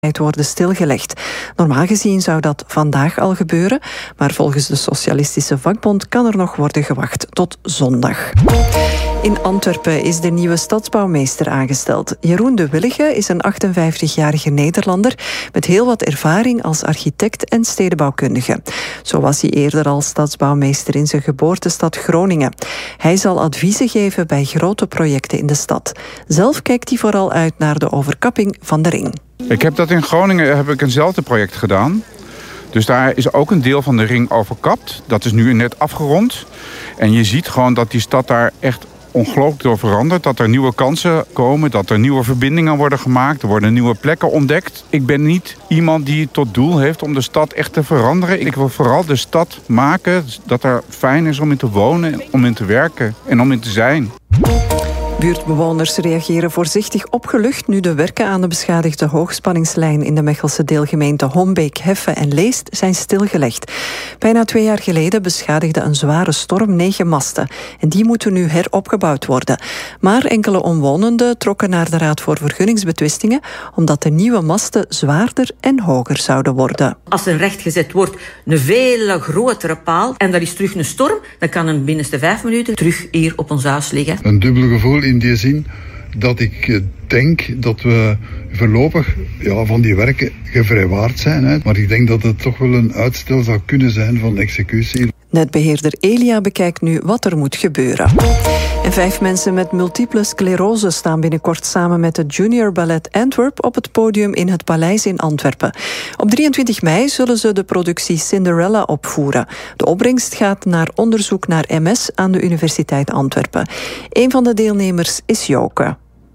worden stilgelegd. Normaal gezien zou dat vandaag al gebeuren, maar volgens de Socialistische Vakbond kan er nog worden gewacht tot zondag. In Antwerpen is de nieuwe stadsbouwmeester aangesteld. Jeroen de Willige is een 58-jarige Nederlander met heel wat ervaring als architect en stedenbouwkundige. Zo was hij eerder al stadsbouwmeester in zijn geboortestad Groningen. Hij zal adviezen geven bij grote projecten in de stad. Zelf kijkt hij vooral uit naar de overkapping van de ring. Ik heb dat in Groningen eenzelfde project gedaan. Dus daar is ook een deel van de ring overkapt. Dat is nu net afgerond. En je ziet gewoon dat die stad daar echt ongelooflijk door verandert. Dat er nieuwe kansen komen, dat er nieuwe verbindingen worden gemaakt. Er worden nieuwe plekken ontdekt. Ik ben niet iemand die tot doel heeft om de stad echt te veranderen. Ik wil vooral de stad maken dat er fijn is om in te wonen, om in te werken en om in te zijn. Buurtbewoners reageren voorzichtig opgelucht nu de werken aan de beschadigde hoogspanningslijn in de Mechelse deelgemeente Hombeek, Heffe en Leest zijn stilgelegd. Bijna 2 jaar geleden beschadigde een zware storm 9 masten en die moeten nu heropgebouwd worden. Maar enkele omwonenden trokken naar de Raad voor Vergunningsbetwistingen omdat de nieuwe masten zwaarder en hoger zouden worden. Als er rechtgezet wordt een veel grotere paal en er is terug een storm, dan kan een binnenste 5 minuten terug hier op ons huis liggen. Een dubbel gevoel in die zin dat ik denk dat we voorlopig van die werken gevrijwaard zijn. Hè. Maar ik denk dat het toch wel een uitstel zou kunnen zijn van executie. Netbeheerder Elia bekijkt nu wat er moet gebeuren. En 5 mensen met multiple sclerose staan binnenkort samen met het Junior Ballet Antwerp op het podium in het Paleis in Antwerpen. Op 23 mei zullen ze de productie Cinderella opvoeren. De opbrengst gaat naar onderzoek naar MS aan de Universiteit Antwerpen. Een van de deelnemers is Joke.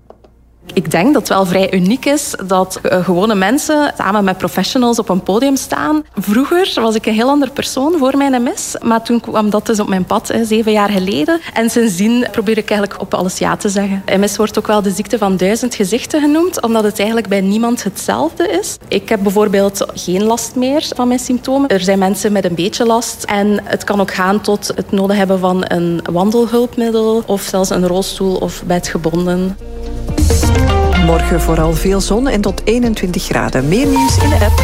Ik denk dat het wel vrij uniek is dat gewone mensen samen met professionals op een podium staan. Vroeger was ik een heel ander persoon voor mijn MS, maar toen kwam dat dus op mijn pad, 7 jaar geleden. En sindsdien probeer ik eigenlijk op alles ja te zeggen. MS wordt ook wel de ziekte van 1000 gezichten genoemd, omdat het eigenlijk bij niemand hetzelfde is. Ik heb bijvoorbeeld geen last meer van mijn symptomen. Er zijn mensen met een beetje last en het kan ook gaan tot het nodig hebben van een wandelhulpmiddel of zelfs een rolstoel of bedgebonden. Morgen vooral veel zon en tot 21 graden. Meer nieuws in de app.